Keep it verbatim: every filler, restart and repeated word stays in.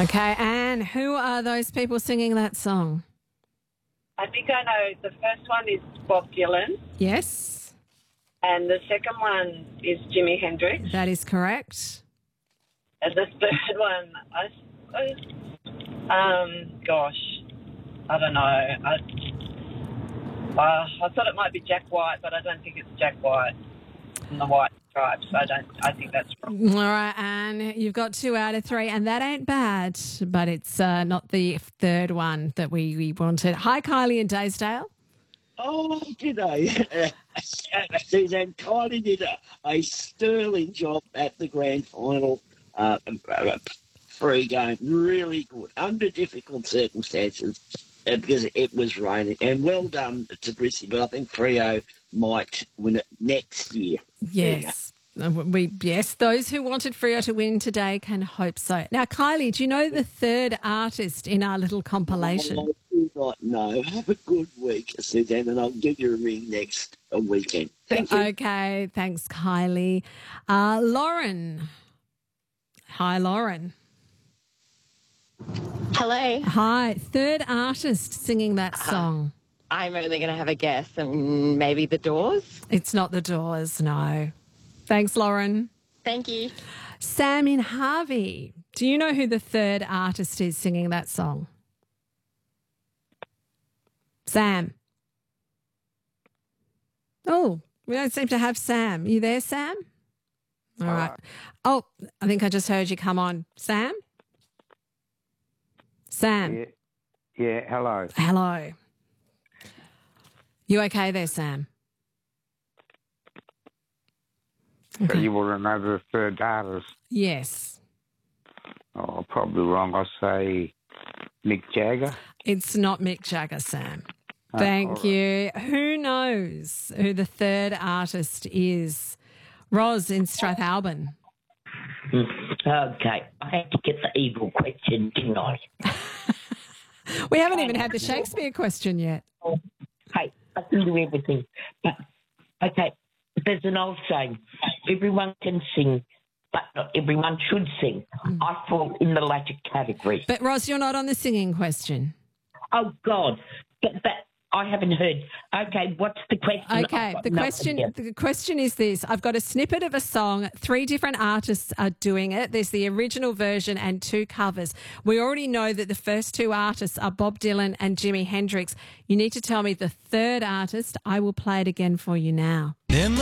Okay, and who are those people singing that song? I think I know the first one is Bob Dylan Yes, and the second one is Jimi Hendrix. that is correct. And the third one, I, I um, gosh, I don't know. I, uh, I thought it might be Jack White, but I don't think it's Jack White from the White Stripes. I don't. I think that's wrong. All right, and you've got two out of three, and that ain't bad, but it's uh, not the third one that we, we wanted. Hi, Kylie in Daysdale. Oh, g'day. Suzanne, Kylie did a, a sterling job at the grand final. Uh, free game, really good, under difficult circumstances uh, because it was raining. And well done to Brissy, but I think Freo might win it next year. Yes. Uh, We yes, those who wanted Freo to win today can hope so. Now, Kylie, do you know the third artist in our little compilation? I do not know. Have a good week, Suzanne, and I'll give you a ring next uh, weekend. Thank you. Okay, thanks, Kylie. Uh, Lauren. Hi, Lauren. Hello. Hi. Third artist singing that song. I'm only going to have a guess, and maybe The Doors. It's not The Doors, no. Thanks, Lauren. Thank you. Sam in Harvey. Do you know who the third artist is singing that song? Sam. Oh, we don't seem to have Sam. You there, Sam? All right. Oh, I think I just heard you come on. Sam? Sam. Yeah, yeah, hello. Hello. You okay there, Sam? So you want to know the third artist? Yes. Oh, probably wrong. I'll say Mick Jagger. It's not Mick Jagger, Sam. Thank all you. Who knows who the third artist is? Ros in Strathalbyn. Okay, I had to get the evil question, didn't I? We haven't even had the Shakespeare question yet. Hey, I can do everything. But, okay, there's an old saying, everyone can sing, but not everyone should sing. I fall in the latter category. But, Ros, you're not on the singing question. Oh, God. But, but I haven't heard. Okay, what's the question? Okay, I've got the no question idea. the question is this. I've got a snippet of a song. Three different artists are doing it. There's the original version and two covers. We already know that the first two artists are Bob Dylan and Jimi Hendrix. You need to tell me the third artist. I will play it again for you now.